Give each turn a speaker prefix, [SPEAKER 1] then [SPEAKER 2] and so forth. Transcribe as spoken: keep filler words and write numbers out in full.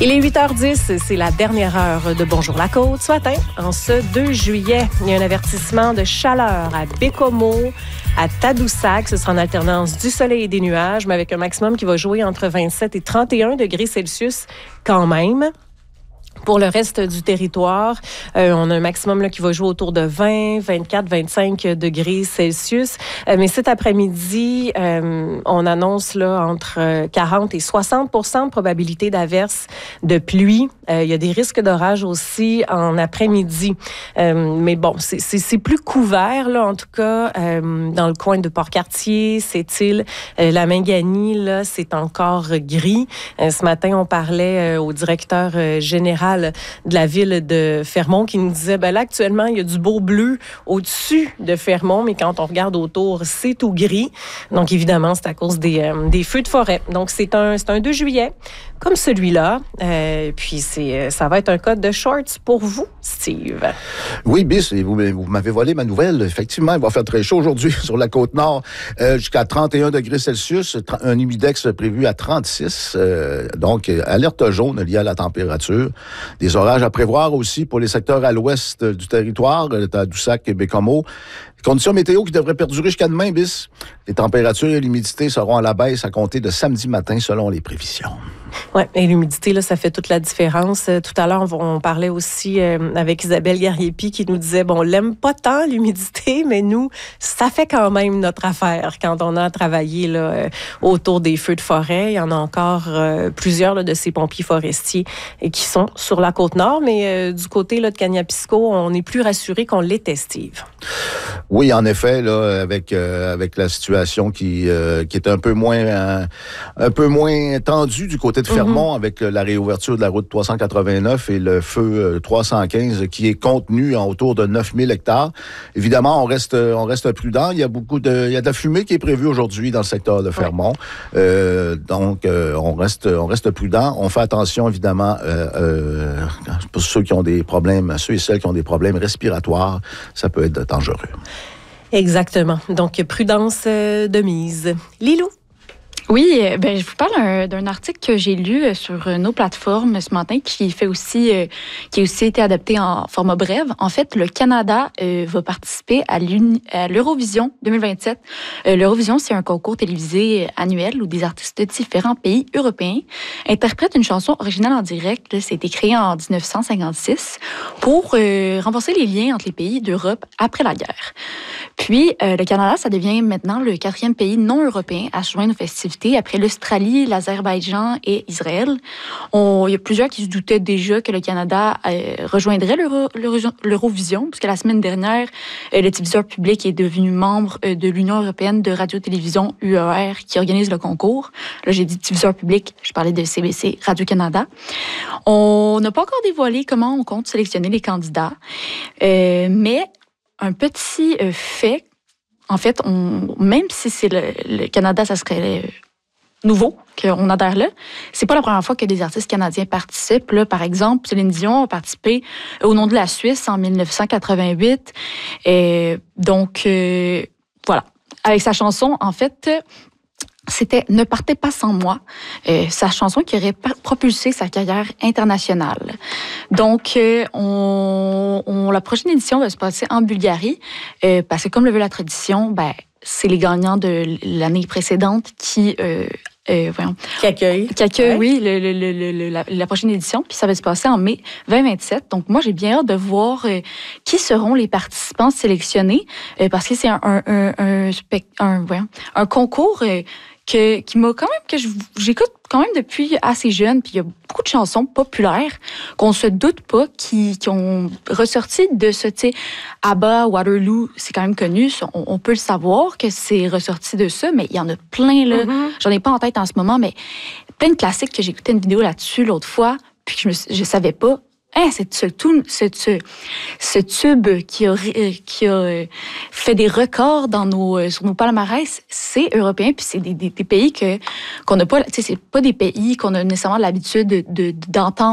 [SPEAKER 1] Il est huit heures dix, c'est la dernière heure de Bonjour la Côte. Ce matin, en ce deux juillet, il y a un avertissement de chaleur à Bécomo, à Tadoussac. Ce sera en alternance du soleil et des nuages, mais avec un maximum qui va jouer entre vingt-sept et trente et un degrés Celsius quand même. Pour le reste du territoire, euh, on a un maximum là, qui va jouer autour de vingt, vingt-quatre, vingt-cinq degrés Celsius. Euh, mais cet après-midi, euh, on annonce là, entre quarante et soixante pour cent de probabilité d'averse de pluie. Euh, il y a des risques d'orage aussi en après-midi. Euh, mais bon, c'est, c'est, c'est plus couvert, là, en tout cas, euh, dans le coin de Port-Cartier, Sept-Îles, euh, la Mingani, là, c'est encore gris. Euh, ce matin, on parlait euh, au directeur euh, général de la ville de Fermont qui nous disait, ben là, actuellement, il y a du beau bleu au-dessus de Fermont, mais quand on regarde autour, c'est tout gris. Donc, évidemment, c'est à cause des, euh, des feux de forêt. Donc, c'est un, c'est un deux juillet comme celui-là. Euh, puis, c'est, ça va être un code de shorts pour vous, Steve.
[SPEAKER 2] Oui, Bis, et vous, vous m'avez volé ma nouvelle. Effectivement, il va faire très chaud aujourd'hui sur la Côte-Nord, euh, jusqu'à trente et un degrés Celsius, un humidex prévu à trente-six. Euh, donc, alerte jaune liée à la température. Des orages à prévoir aussi pour les secteurs à l'ouest du territoire, Tadoussac et Bécomo. Conditions météo qui devraient perdurer jusqu'à demain, Bis. Les températures et l'humidité seront à la baisse à compter de samedi matin selon les prévisions.
[SPEAKER 1] Oui, et l'humidité, là, ça fait toute la différence. Euh, tout à l'heure, on, on parlait aussi euh, avec Isabelle Gariepi qui nous disait, bon, on l'aime pas tant l'humidité, mais nous, ça fait quand même notre affaire quand on a travaillé là, euh, autour des feux de forêt. Il y en a encore euh, plusieurs là, de ces pompiers forestiers euh, qui sont sur la Côte-Nord, mais euh, du côté là, de Kaniapisco, on est plus rassuré qu'on l'était, Steve.
[SPEAKER 2] Oui, en effet, là, avec euh, avec la situation qui euh, qui est un peu moins euh, un peu moins tendue du côté de Fermont, mm-hmm. avec la réouverture de la route trois cent quatre-vingt-neuf et le feu trois cent quinze qui est contenu en autour de neuf mille hectares. Évidemment, on reste on reste prudent. Il y a beaucoup de il y a de la fumée qui est prévue aujourd'hui dans le secteur de Fermont. Oui. Euh, donc euh, on reste on reste prudent. On fait attention évidemment euh, euh, pour ceux qui ont des problèmes, ceux et celles qui ont des problèmes respiratoires, ça peut être dangereux.
[SPEAKER 1] Exactement. Donc, prudence de mise. Lilou?
[SPEAKER 3] Oui, ben je vous parle un, d'un article que j'ai lu sur nos plateformes ce matin qui fait aussi euh, qui a aussi été adapté en format bref. En fait, le Canada euh, va participer à, à l'Eurovision deux mille vingt-sept. Euh, L'Eurovision, c'est un concours télévisé annuel où des artistes de différents pays européens interprètent une chanson originale en direct. Ça a été créé en dix-neuf cent cinquante-six pour euh, renforcer les liens entre les pays d'Europe après la guerre. Puis, euh, le Canada, ça devient maintenant le quatrième pays non européen à se joindre aux festivités après l'Australie, l'Azerbaïdjan et Israël. On, il y a plusieurs qui se doutaient déjà que le Canada euh, rejoindrait l'Euro, l'Euro, l'Eurovision, puisque la semaine dernière, euh, le téléviseur public est devenu membre euh, de l'Union européenne de radio-télévision U E R qui organise le concours. Là, j'ai dit téléviseur public, je parlais de C B C Radio-Canada. On n'a pas encore dévoilé comment on compte sélectionner les candidats, euh, mais un petit euh, fait, en fait, on, même si c'est le, le Canada, ça serait euh, nouveau qu'on adhère là, c'est pas la première fois que des artistes canadiens participent. Là, par exemple, Céline Dion a participé au nom de la Suisse en dix-neuf cent quatre-vingt-huit. Et donc, euh, voilà. Avec sa chanson, en fait... C'était « Ne partez pas sans moi euh, », sa chanson qui aurait propulsé sa carrière internationale. Donc, euh, on, on, la prochaine édition va se passer en Bulgarie, euh, parce que comme le veut la tradition, ben, c'est les gagnants de l'année précédente qui... Euh, Euh, voyons.
[SPEAKER 1] Qui accueille.
[SPEAKER 3] Qui accueille, ouais. oui, le, le, le, le, la, la prochaine édition. Puis ça va se passer en mai vingt vingt-sept. Donc, moi, j'ai bien hâte de voir euh, qui seront les participants sélectionnés, euh, parce que c'est un, un, un, un, un, voyons, un concours euh, que, qui m'a quand même, que je, j'écoute quand même depuis assez jeune. Puis il y a beaucoup de chansons populaires qu'on se doute pas qui, qui ont ressorti de ce, tu sais, ABBA, Waterloo, c'est quand même connu. On, on peut le savoir que c'est ressorti de ça, mais il y en a plein, là. Mm-hmm. J'en ai pas en tête en ce moment, mais plein de classiques que j'ai écouté une vidéo là-dessus l'autre fois, puis que je, me, je savais pas. Hein, c'est ce, tout, ce, ce, ce tube qui a, qui a fait des records dans nos, sur nos palmarès, c'est européen, puis c'est des, des, des pays que, qu'on n'a pas, tu sais, c'est pas des pays qu'on a nécessairement l'habitude de, de, d'entendre